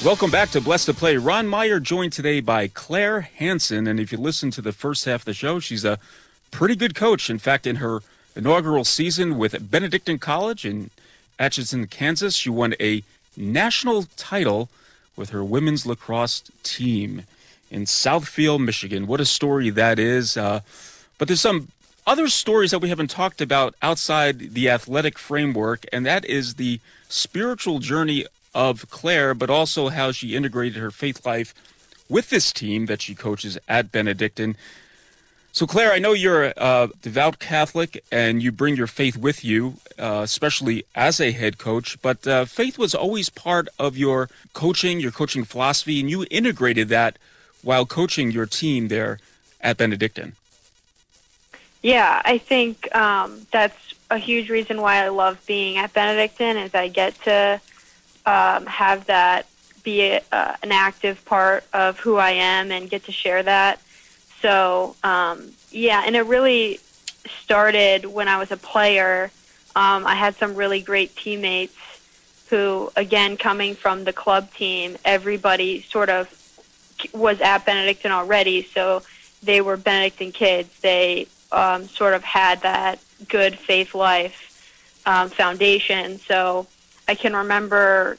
Welcome back to Blessed to Play. Ron Meyer joined today by Claire Hansen, and if you listen to the first half of the show, she's a pretty good coach. In fact, in her inaugural season with Benedictine College in Atchison, Kansas, she won a national title with her women's lacrosse team in Southfield, Michigan. What a story that is. But there's some other stories that we haven't talked about outside the athletic framework, and that is the spiritual journey of Claire, but also how she integrated her faith life with this team that she coaches at Benedictine. So, Claire, I know you're a devout Catholic and you bring your faith with you, especially as a head coach, but faith was always part of your coaching philosophy, and you integrated that while coaching your team there at Benedictine. Yeah, I think that's a huge reason why I love being at Benedictine is I get to have that be an active part of who I am and get to share that. So, yeah, and it really started when I was a player. I had some really great teammates who, again, coming from the club team, everybody sort of was at Benedictine already, so they were Benedictine kids. They sort of had that good faith life foundation. So I can remember,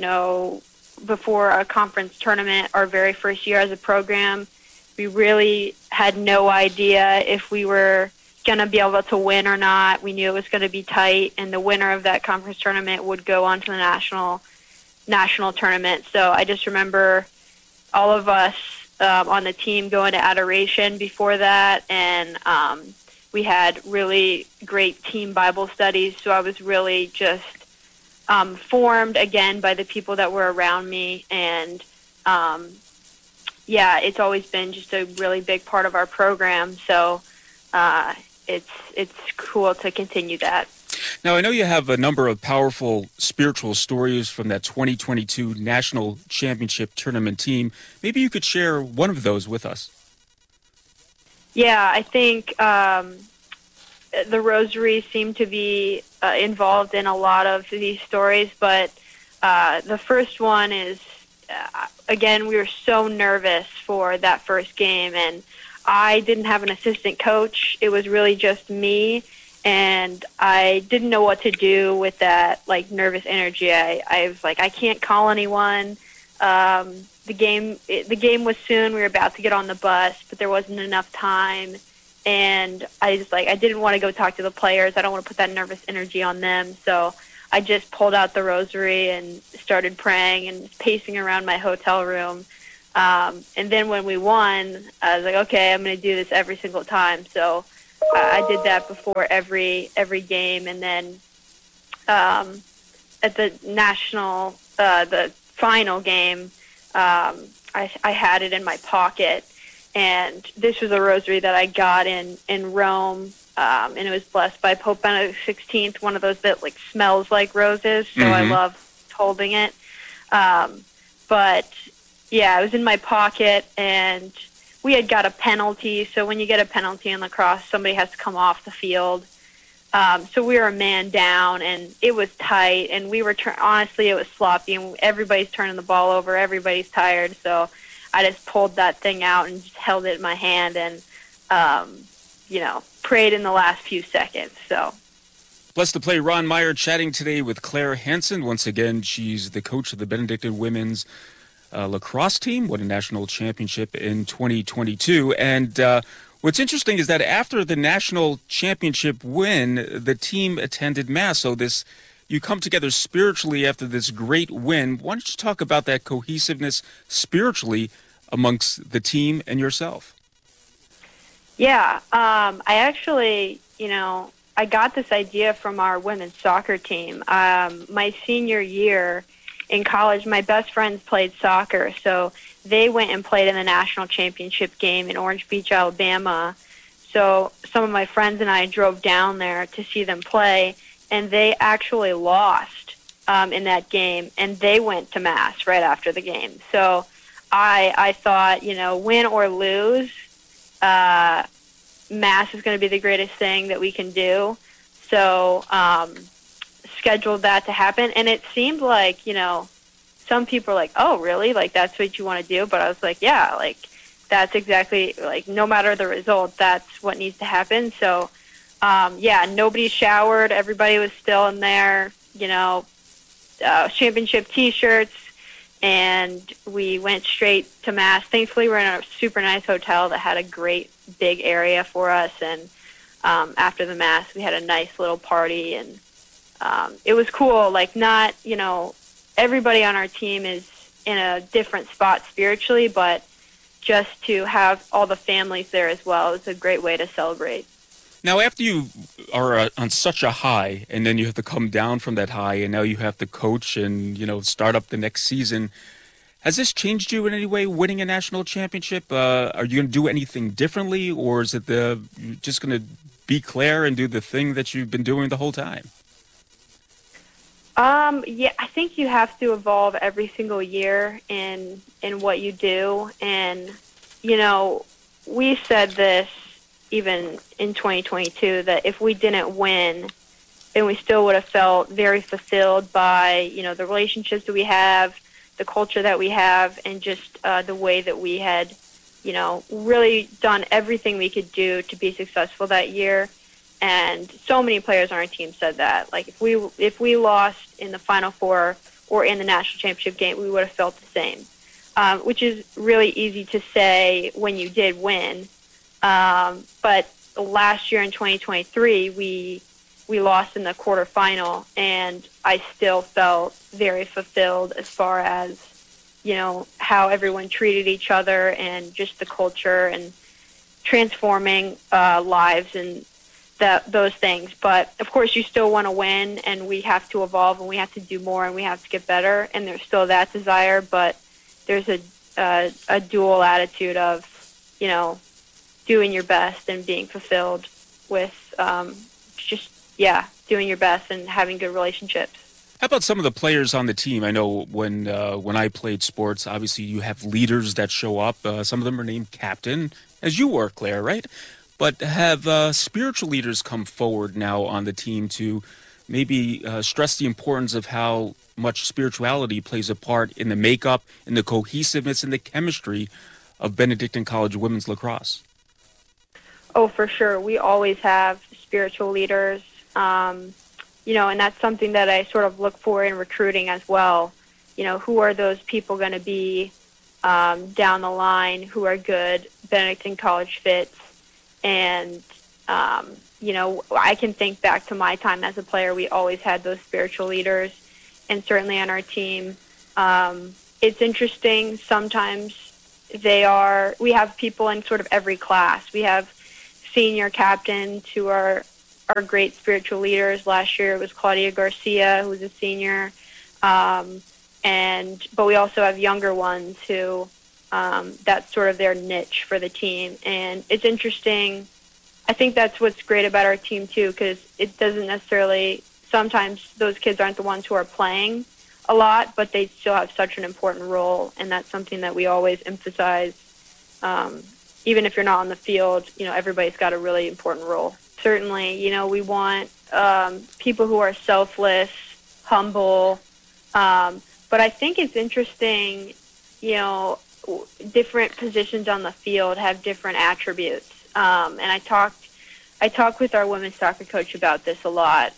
before a conference tournament, our very first year as a program, we really had no idea if we were going to be able to win or not. We knew it was going to be tight, and the winner of that conference tournament would go on to the national tournament. So I just remember all of us on the team going to adoration before that, and we had really great team Bible studies. So I was really just formed again by the people that were around me, and yeah, it's always been just a really big part of our program. So it's cool to continue that. Now, I know you have a number of powerful spiritual stories from that 2022 National Championship Tournament team. Maybe you could share one of those with us. Yeah, I think the Rosary seemed to be involved in a lot of these stories, but the first one is, again, we were so nervous for that first game, and I didn't have an assistant coach. It was really just me, and I didn't know what to do with that, nervous energy. I was like, I can't call anyone. The game was soon. We were about to get on the bus, but there wasn't enough time. And I didn't want to go talk to the players. I don't want to put that nervous energy on them. So I just pulled out the Rosary and started praying and pacing around my hotel room. And then when we won, I was like, okay, I'm going to do this every single time. So I did that before every game. And then at the the final game, I had it in my pocket. And this was a Rosary that I got in Rome, and it was blessed by Pope Benedict XVI, one of those that smells like roses. So I love holding it. But yeah, it was in my pocket, and we had got a penalty. So when you get a penalty in lacrosse, somebody has to come off the field. So we were a man down, and it was tight, and we were honestly, it was sloppy, and everybody's turning the ball over. Everybody's tired, so I just pulled that thing out and just held it in my hand and, prayed in the last few seconds. So, Blessed to Play, Ron Meyer chatting today with Claire Hansen. Once again, she's the coach of the Benedictine women's lacrosse team, won a national championship in 2022. And what's interesting is that after the national championship win, the team attended Mass. So you come together spiritually after this great win. Why don't you talk about that cohesiveness spiritually amongst the team and yourself? Yeah, I actually, I got this idea from our women's soccer team. My senior year in college, my best friends played soccer, so they went and played in the national championship game in Orange Beach, Alabama. So some of my friends and I drove down there to see them play, and they actually lost in that game, and they went to Mass right after the game. So I thought, win or lose, Mass is going to be the greatest thing that we can do. So scheduled that to happen, and it seemed like, some people are like, oh, really? Like, that's what you want to do? But I was like, yeah, like, that's exactly, like, no matter the result, that's what needs to happen. So, yeah, nobody showered. Everybody was still in there, championship T-shirts, and we went straight to Mass. Thankfully, we're in a super nice hotel that had a great big area for us, and after the Mass, we had a nice little party, and it was cool. Like, not, everybody on our team is in a different spot spiritually, but just to have all the families there as well is a great way to celebrate. Now, after you are on such a high, and then you have to come down from that high, and now you have to coach and, start up the next season, has this changed you in any way, winning a national championship? Are you going to do anything differently, or is it you're just going to be Claire and do the thing that you've been doing the whole time? Yeah, I think you have to evolve every single year in what you do. And, we said this even in 2022, that if we didn't win, then we still would have felt very fulfilled by, the relationships that we have, the culture that we have, and just the way that we had, really done everything we could do to be successful that year. And so many players on our team said that. Like, if we lost in the Final Four or in the national championship game, we would have felt the same, which is really easy to say when you did win. But last year in 2023, we lost in the quarterfinal, and I still felt very fulfilled as far as, how everyone treated each other and just the culture and transforming lives and those things. But of course, you still want to win, and we have to evolve, and we have to do more, and we have to get better. And there's still that desire, but there's a dual attitude of, doing your best and being fulfilled with doing your best and having good relationships. How about some of the players on the team? I know when I played sports, obviously you have leaders that show up. Some of them are named captain, as you were, Claire, right? But have spiritual leaders come forward now on the team to maybe stress the importance of how much spirituality plays a part in the makeup, in the cohesiveness, and the chemistry of Benedictine College women's lacrosse? Oh, for sure. We always have spiritual leaders, and that's something that I sort of look for in recruiting as well. Who are those people going to be down the line who are good Benedictine College fits? And, I can think back to my time as a player. We always had those spiritual leaders, and certainly on our team. It's interesting. Sometimes we have people in sort of every class. We have senior captains who are great spiritual leaders. Last year it was Claudia Garcia, who was a senior. But we also have younger ones who that's sort of their niche for the team. And it's interesting. I think that's what's great about our team too, because it doesn't necessarily, sometimes those kids aren't the ones who are playing a lot, but they still have such an important role. And that's something that we always emphasize. Even if you're not on the field, everybody's got a really important role. Certainly, we want people who are selfless, humble. But I think it's interesting, different positions on the field have different attributes. And I talked with our women's soccer coach about this a lot.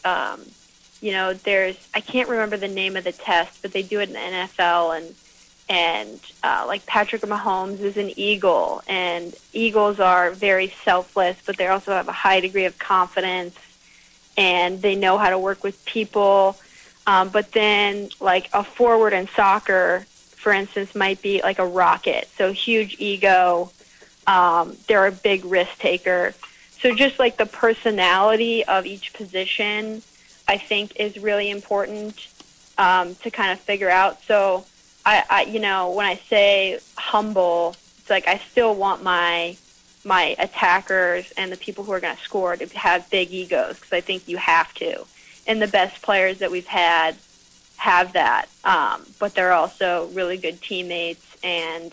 I can't remember the name of the test, but they do it in the NFL, and like Patrick Mahomes is an Eagle, and Eagles are very selfless, but they also have a high degree of confidence, and they know how to work with people. But then, like, a forward in soccer, for instance, might be like a rocket, so huge ego. They're a big risk taker. So just like the personality of each position, I think is really important to kind of figure out. So I when I say humble, it's like I still want my attackers and the people who are going to score to have big egos, because I think you have to. And the best players that we've had have that, but they're also really good teammates and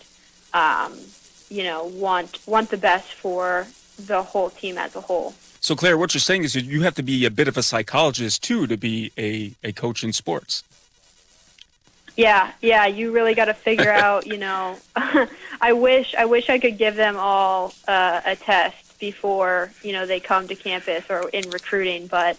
want the best for the whole team as a whole. So, Claire, what you're saying is that you have to be a bit of a psychologist, too, to be a coach in sports. Yeah, you really got to figure out, I wish I could give them all a test before, they come to campus or in recruiting, but,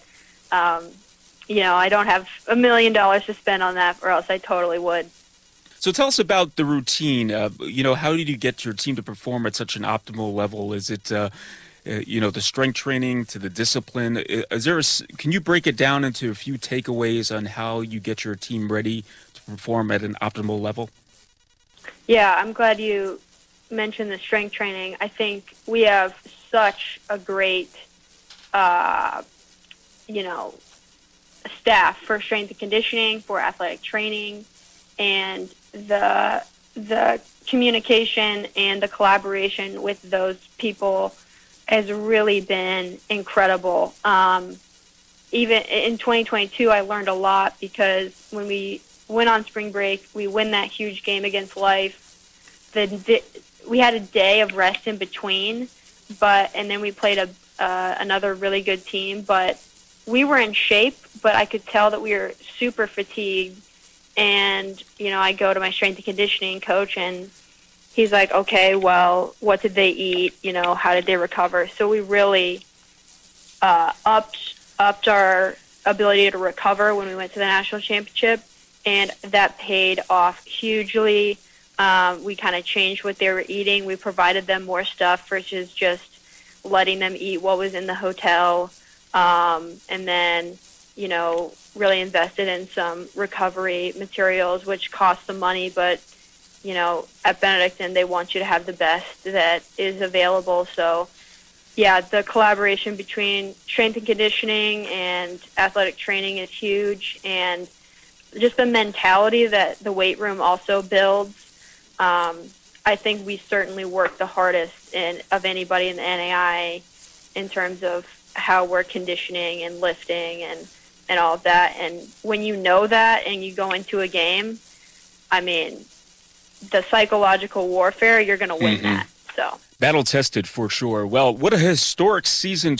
I don't have $1 million to spend on that, or else I totally would. So tell us about the routine. How did you get your team to perform at such an optimal level? Is it, the strength training to the discipline? Can you break it down into a few takeaways on how you get your team ready to perform at an optimal level? Yeah, I'm glad you mentioned the strength training. I think we have such a great, staff for strength and conditioning, for athletic training, and the communication and the collaboration with those people has really been incredible. Even in 2022, I learned a lot because when we went on spring break, we win that huge game against Life. We had a day of rest in between, and then we played another really good team. But we were in shape, but I could tell that we were super fatigued. And I go to my strength and conditioning coach, and he's like, "Okay, well, what did they eat? How did they recover?" So we really upped our ability to recover when we went to the national championship, and that paid off hugely. We kind of changed what they were eating. We provided them more stuff versus just letting them eat what was in the hotel, and then really invested in some recovery materials, which cost some money, but at Benedictine, they want you to have the best that is available. So, yeah, the collaboration between strength and conditioning and athletic training is huge, and just the mentality that the weight room also builds. I think we certainly work the hardest of anybody in the NAI in terms of how we're conditioning and lifting and all of that. And when you know that and you go into a game, I mean, the psychological warfare, you're going to win that. So battle tested for sure. Well, what a historic season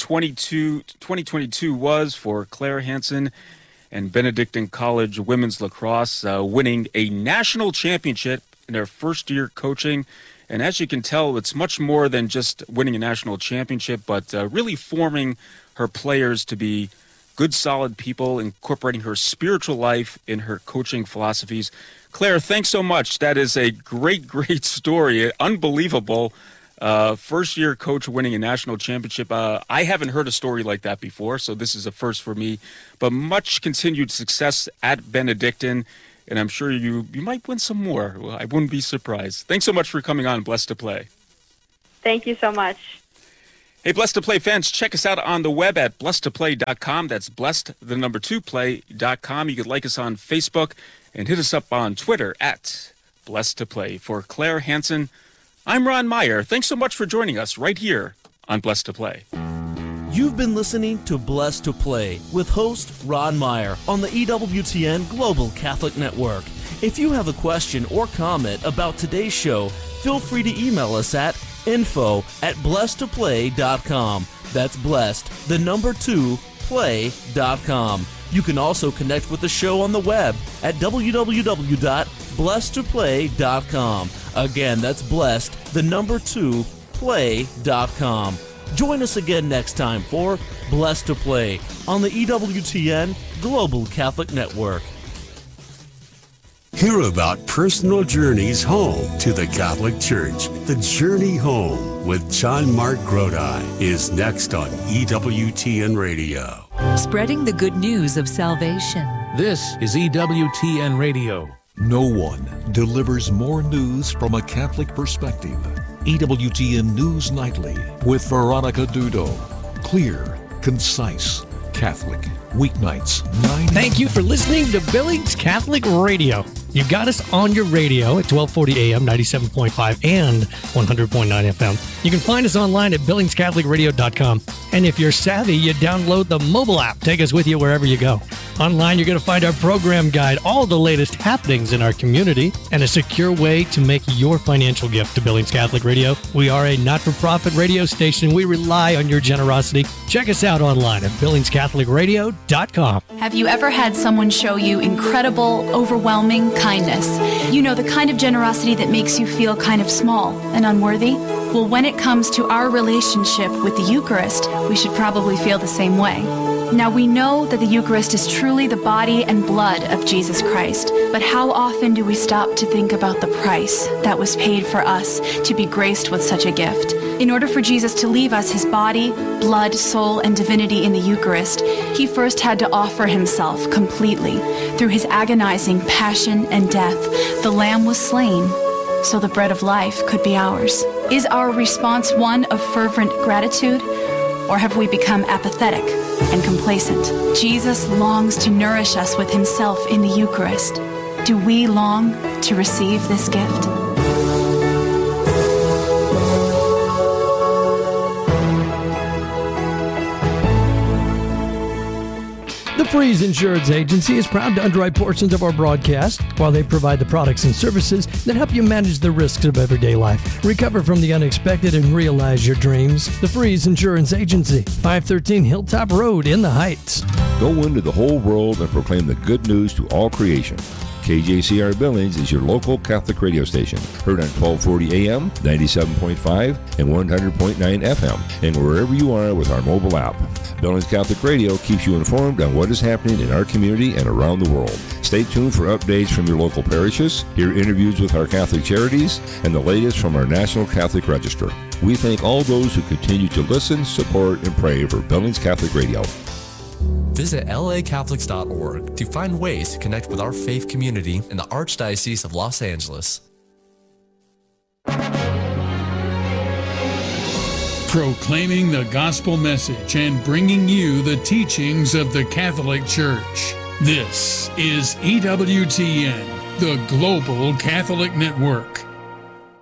2022 was for Claire Hansen and Benedictine College women's lacrosse, winning a national championship in their first year coaching. And as you can tell, it's much more than just winning a national championship, but really forming her players to be good, solid people, incorporating her spiritual life in her coaching philosophies. Claire, thanks so much. That is a great, great story. Unbelievable. First-year coach winning a national championship. I haven't heard a story like that before, so this is a first for me. But much continued success at Benedictine, and I'm sure you might win some more. Well, I wouldn't be surprised. Thanks so much for coming on Blessed to Play. Thank you so much. Hey, Blessed to Play fans, check us out on the web at blessedtoplay.com. That's blessed2play.com. You can like us on Facebook and hit us up on Twitter at Blessed to Play. For Claire Hansen, I'm Ron Meyer. Thanks so much for joining us right here on Blessed to Play. You've been listening to Blessed to Play with host Ron Meyer on the EWTN Global Catholic Network. If you have a question or comment about today's show, feel free to email us at info@blessedtoplay.com. That's blessed, 2play.com. You can also connect with the show on the web at www.blessedtoplay.com. Again, that's blessed, 2play.com. Join us again next time for Blessed to Play on the EWTN Global Catholic Network. Hear about personal journeys home to the Catholic Church. The Journey Home with John Mark Grodi is next on EWTN Radio. Spreading the good news of salvation. This is EWTN Radio. No one delivers more news from a Catholic perspective. EWTN News Nightly with Veronica Dudo. Clear, concise, Catholic. Weeknights, 9. Thank you for listening to Billings Catholic Radio. You got us on your radio at 1240 AM, 97.5 and 100.9 FM. You can find us online at billingscatholicradio.com. And if you're savvy, you download the mobile app. Take us with you wherever you go. Online, you're going to find our program guide, all the latest happenings in our community, and a secure way to make your financial gift to Billings Catholic Radio. We are a not-for-profit radio station. We rely on your generosity. Check us out online at billingscatholicradio.com. Have you ever had someone show you incredible, overwhelming, kindness. You know, the kind of generosity that makes you feel kind of small and unworthy. Well, when it comes to our relationship with the Eucharist, we should probably feel the same way. Now, we know that the Eucharist is truly the body and blood of Jesus Christ, but how often do we stop to think about the price that was paid for us to be graced with such a gift? In order for Jesus to leave us his body, blood, soul, and divinity in the Eucharist, he first had to offer himself completely. Through his agonizing passion and death, the Lamb was slain so the bread of life could be ours. Is our response one of fervent gratitude, or have we become apathetic and complacent? Jesus longs to nourish us with himself in the Eucharist. Do we long to receive this gift? The Freeze Insurance Agency is proud to underwrite portions of our broadcast while they provide the products and services that help you manage the risks of everyday life, recover from the unexpected, and realize your dreams. The Freeze Insurance Agency, 513 Hilltop Road in the Heights. Go into the whole world and proclaim the good news to all creation. KJCR Billings is your local Catholic radio station, heard on 1240 AM, 97.5, and 100.9 FM, and wherever you are with our mobile app. Billings Catholic Radio keeps you informed on what is happening in our community and around the world. Stay tuned for updates from your local parishes, hear interviews with our Catholic charities, and the latest from our National Catholic Register. We thank all those who continue to listen, support, and pray for Billings Catholic Radio. Visit lacatholics.org to find ways to connect with our faith community in the Archdiocese of Los Angeles. Proclaiming the gospel message and bringing you the teachings of the Catholic Church. This is EWTN, the Global Catholic Network.